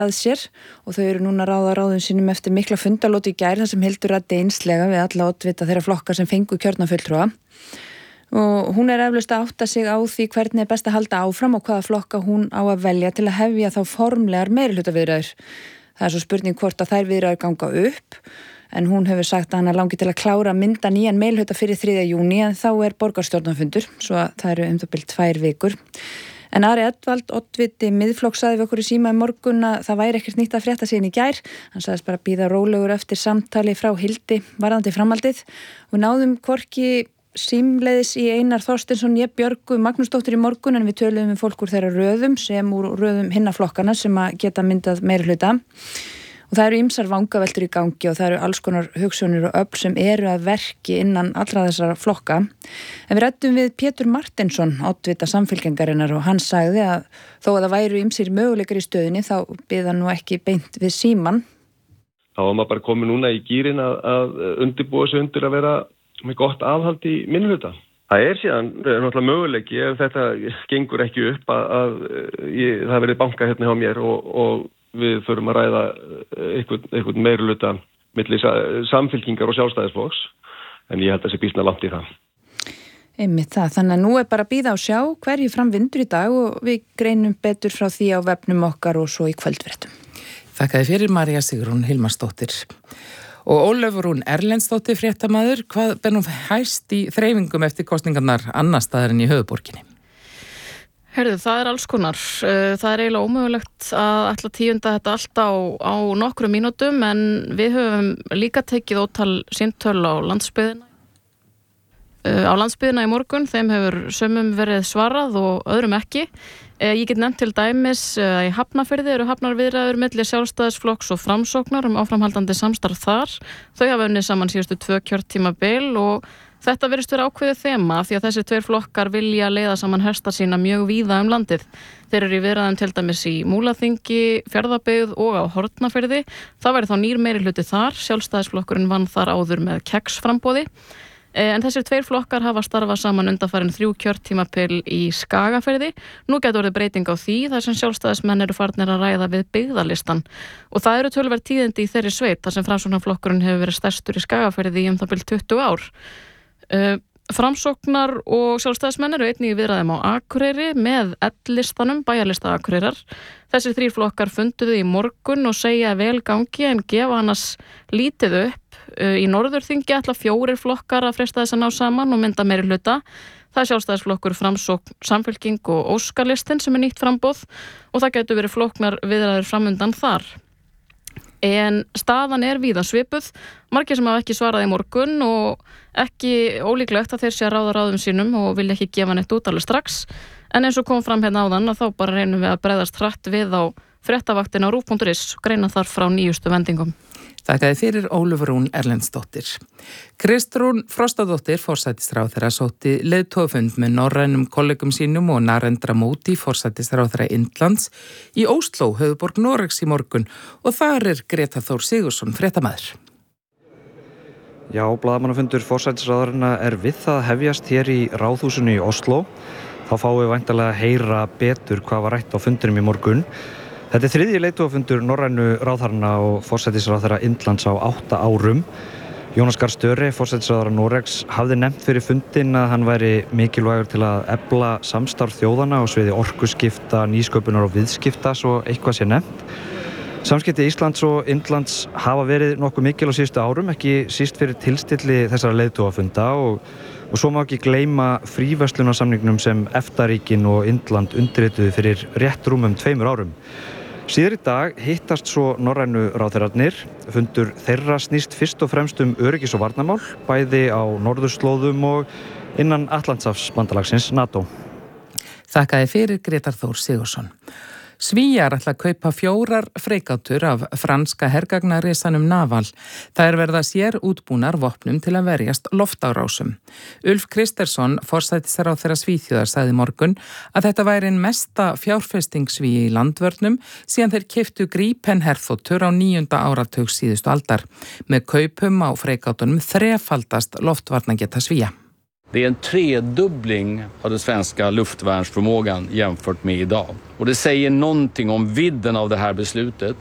að sér og þau eru núna að ráða ráðum sínum eftir mikla fundalótu í gær þar sem Hildur ræddi einslega við alla oddvita þeirra flokka sem fengu kjörna fulltrúa. Og hún eflaust að átta sig á því hvernig best að halda áfram og hvaða flokka hún á að velja til að hefja þá formlegar meirihlutaviðræður. Það svo spurning hvort að þær viðræður ganga upp, en hún hefur sagt að hana langi til að klára mynda nýjan meirihluta fyrir 3. júní en þá borgarstjórnarfundur, svo að það eru bil 2 vikur. En Ari Edvald, oddviti Miðflokks, sagði við okkur í síma morgun að það væri ekkert nýtt að frétta síðan í gær. Hann sagðist bara bíða rólegur eftir samtali frá Hildi varðandi framhaldið og náðum hvorki símleiðis í Einar Þorsteinsson ég Björgu Magnúsdóttir í morgun en við töluðum fólk úr þeirra röðum sem úr röðum hinna flokkana sem að geta myndað meirihluta. Og það eru ýmsar vangaveltur í gangi og það eru alls konar hugsjónir og öfl sem eru að verki innan allra þessara flokka. En við ræddum við Pétur Marteinsson, oddvita Samfylkingarinnar og hann sagði að þó að það væru ýmsir möguleikar í stöðunni þá biða nú ekki beint við síman. Þá var maður bara komið núna í gírinn að undirbúa sig undir að vera með gott aðhald í minnihluta. Það síðan náttúrulega möguleiki ef þetta gengur ekki upp að það verið banka hérna hjá mér og við förum að ræða einhvern meirihluta milli Samfylkingar og Sjálfstæðisflokks, en ég held að sé býsna langt í það. Einmitt það, þannig að nú bara að bíða og sjá hverju fram vindur í dag og við greinum betur frá því á vefnum okkar og svo í kvöldfréttum. Þakkaði fyrir María Sigrún Hilmarsdóttir. Og Ólafur Rún Erlendsdóttir fréttamaður, hvað ber nú hæst í þreifingum eftir kosningarnar annar staðar en í höfuðborginni? Heyrðu, það alls konar. Það eiginlega ómögulegt að ætla að tíunda þetta allt á nokkrum mínútum en við höfum líka tekið ótal síntöl á landsbyggðina. Á landsbyggðina í morgun, þeim hefur sumum verið svarað og öðrum ekki. Ég get nefnt til dæmis í Hafnarfirði eru hafnarviðræður milli Sjálfstæðisflokks og Framsóknar áframhaldandi samstarf þar. Þau hafa unnið saman síðustu 2 kjörtímabil og þetta virðist vera ákveðið þema því að þessi 2 flokkar vilja leiða saman hesta sína mjög víða landið. Þeir eru í viðræðum til dæmis í Múlaþingi, Fjarðabyggð og á Hornafirði. Það væri þá nýr meirihluti þar. Sjálfstæðisflokkurinn vann þar áður með keksframboði. En þessir 2 flokkar hafa starfað saman undanfarin 3 kjörtímabil í Skagafirði. Nú getur orðið breyting á því þar sem sjálfstæðismenn eru farnir að ræða við byggðarlistan. Og það eru töluverð tíðindi í þeirri sveit þar sem Framsóknarflokkurinn hefur verið stærstur í Skagafirði í það bil 20 ár. Framsóknar og sjálfstæðismenn eru einnig í viðræðum á Akureyri með L-listanum, bæjarlista Akureyrar. Þessir 3 flokkar funduðu í morgun og segja vel gangi en gefa annars lítið upp. Í Norðurþingi ætla 4 flokkar að freista þess að ná saman og mynda meirihluta. Það Sjálfstæðisflokkur, Framsókn, Samfylking og Óskarlistinn sem nýtt framboð og það getur verið flóknar viðræður framundan þar. En staðan víða svipuð. Margir sem hafa ekki svarað í morgun og ekki ólíklegt að þeir sé að ráða ráðum sínum og vilja ekki gefa neitt út alveg strax. En eins og kom fram hérna áðan að þá bara reynum við að bregðast hratt við á fréttavaktin á rúv.is og greina þar frá nýjustu vendingum. Þakkaði fyrir Ólafur Rún Erlendsdóttir. Kristrún Frostadóttir, forsætisráðherra, sótti leiðtogafund með norrænum kollegum sínum og Narendra Modi, forsætisráðherra Indlands, í Ósló, höfuðborg Noregs í morgun og þar Greta Þór Sigurðsson, fréttamaður. Já, blaðamannafundur forsætisráðherranna við það hefjast hér í Ráðhúsinu í Ósló. Þá fáum við væntanlega að heyra betur hvað var rætt á fundinum í morgun. Þetta 3. leiðtogafundur norrænu ráðherranna og forsætisráðherra Indlands á 8 árum. Jonas Gahr Støre, forsætisráðherra Noregs, hafði nefnt fyrir fundinn að hann væri mikilvægur til að efla samstarf þjóðanna á sviði orkuskipta, nýsköpunar og viðskipta, svo eitthvað sé nefnt. Samskipti Íslands og Indlands hafa verið nokkuð mikil á síðustu árum, ekki síst fyrir tilstilli þessara leiðtogafunda og svo má ekki gleyma fríverslunarsamningnum sem EFTA-ríkin og Indland undirrituðu fyrir rétt rúmum 2 árum. Síðar í dag hittast svo norrænu ráðherrarnir. Fundur þeirra snýst fyrst og fremst öryggis- og varnarmál, bæði á norðurslóðum og innan Atlantshafsbandalagsins NATO. Þakkaði fyrir Greta Þór Sigurðsson. Svíjar ætla að kaupa 4 freigátur af franska hergagnarisanum Naval. Það verða sér útbúnar vopnum til að verjast loftárásum. Ulf Kristersson, forsætisráðherra Svíþjóðar, sagði morgun að þetta væri mesta fjárfesting Svíi í landvörnum síðan þeir keyptu Gripen herþotur á 9. áratug síðustu aldar. Með kaupum á freigátunum þrefaldast loftvarnageta Svía. Det är en tredubbling av den svenska luftvärnsförmågan jämfört med idag. Och det säger någonting om vidden av det här beslutet.